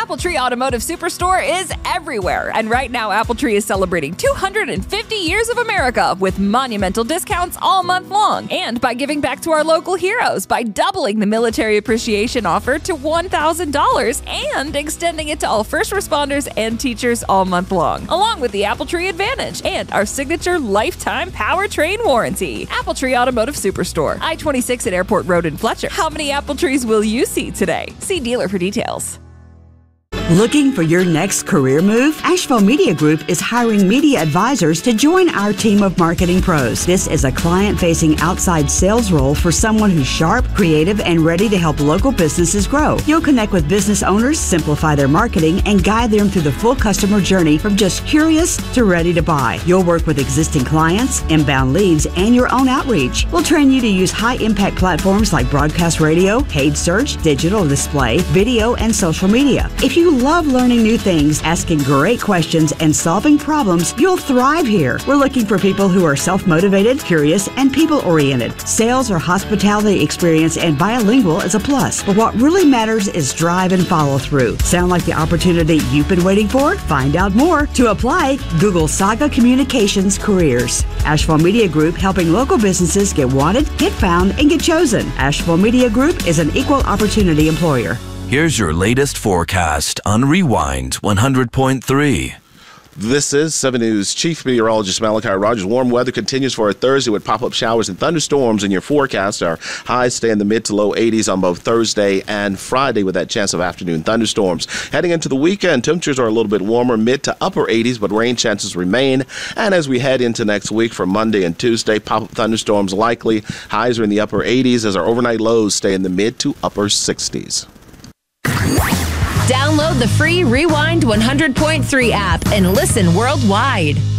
Apple Tree Automotive Superstore is everywhere. And right now, Apple Tree is celebrating 250 years of America with monumental discounts all month long. And by giving back to our local heroes by doubling the military appreciation offer to $1,000 and extending it to all first responders and teachers all month long, along with the Apple Tree Advantage and our signature lifetime powertrain warranty. Apple Tree Automotive Superstore, I-26 at Airport Road in Fletcher. How many Apple trees will you see today? See dealer for details. Looking for your next career move? Asheville Media Group is hiring media advisors to join our team of marketing pros. This is a client-facing outside sales role for someone who's sharp, creative, and ready to help local businesses grow. You'll connect with business owners, simplify their marketing, and guide them through the full customer journey from just curious to ready to buy. You'll work with existing clients, inbound leads, and your own outreach. We'll train you to use high-impact platforms like broadcast radio, paid search, digital display, video, and social media. If you love learning new things, asking great questions, and solving problems, you'll thrive here. We're looking for people who are self-motivated, curious, and people-oriented. Sales or hospitality experience and bilingual is a plus, but what really matters is drive and follow-through. Sound like the opportunity you've been waiting for? Find out more. To apply, Google Saga Communications Careers. Asheville Media Group, helping local businesses get wanted, get found, and get chosen. Asheville Media Group is an equal opportunity employer. Here's your latest forecast on Rewind 100.3. This is 7 News Chief Meteorologist Malachi Rogers. Warm weather continues for a Thursday with pop-up showers and thunderstorms in your forecast. Our highs stay in the mid to low 80s on both Thursday and Friday with that chance of afternoon thunderstorms. Heading into the weekend, temperatures are a little bit warmer, mid to upper 80s, but rain chances remain. And as we head into next week for Monday and Tuesday, pop-up thunderstorms likely. Highs are in the upper 80s as our overnight lows stay in the mid to upper 60s. Download the free Rewind 100.3 app and listen worldwide.